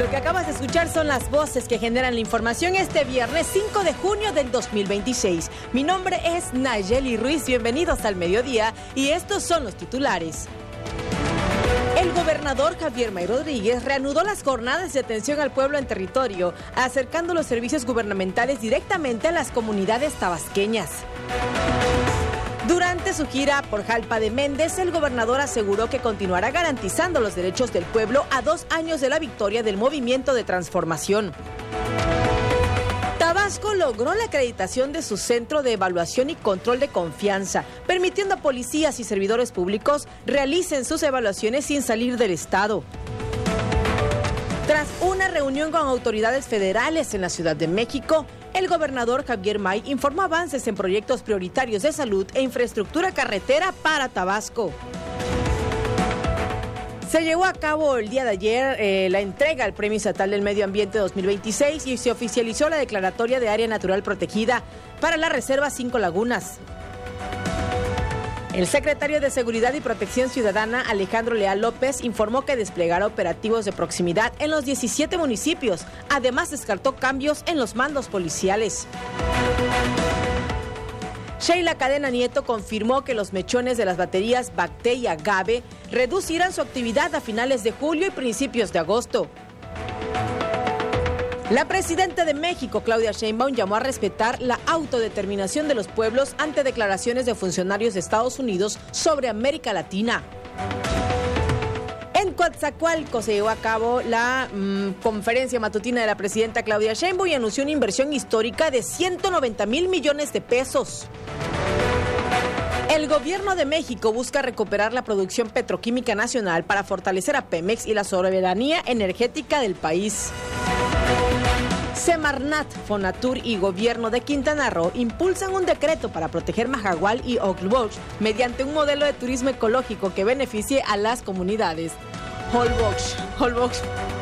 Lo que acabas de escuchar son las voces que generan la información este viernes 5 de junio del 2026. Mi nombre es Nayeli Ruiz, bienvenidos al mediodía y estos son los titulares. El gobernador Javier May Rodríguez reanudó las jornadas de atención al pueblo en territorio, acercando los servicios gubernamentales directamente a las comunidades tabasqueñas. Durante su gira por Jalpa de Méndez, el gobernador aseguró que continuará garantizando los derechos del pueblo a 2 años de la victoria del Movimiento de Transformación. Tabasco logró la acreditación de su Centro de Evaluación y Control de Confianza, permitiendo a policías y servidores públicos realicen sus evaluaciones sin salir del estado. Tras una reunión con autoridades federales en la Ciudad de México, el gobernador Javier May informó avances en proyectos prioritarios de salud e infraestructura carretera para Tabasco. Se llevó a cabo el día de ayer la entrega al Premio Estatal del Medio Ambiente 2026 y se oficializó la declaratoria de área natural protegida para la Reserva 5 Lagunas. El secretario de Seguridad y Protección Ciudadana, Alejandro Leal López, informó que desplegará operativos de proximidad en los 17 municipios. Además, descartó cambios en los mandos policiales. Sheila Cadena Nieto confirmó que los mechones de las baterías Bacté y Agave reducirán su actividad a finales de julio y principios de agosto. La presidenta de México, Claudia Sheinbaum, llamó a respetar la autodeterminación de los pueblos ante declaraciones de funcionarios de Estados Unidos sobre América Latina. En Coatzacoalcos se llevó a cabo la conferencia matutina de la presidenta Claudia Sheinbaum y anunció una inversión histórica de 190,000 millones de pesos. El gobierno de México busca recuperar la producción petroquímica nacional para fortalecer a Pemex y la soberanía energética del país. Semarnat, Fonatur y Gobierno de Quintana Roo impulsan un decreto para proteger Majagual y Oxbox mediante un modelo de turismo ecológico que beneficie a las comunidades. Holbox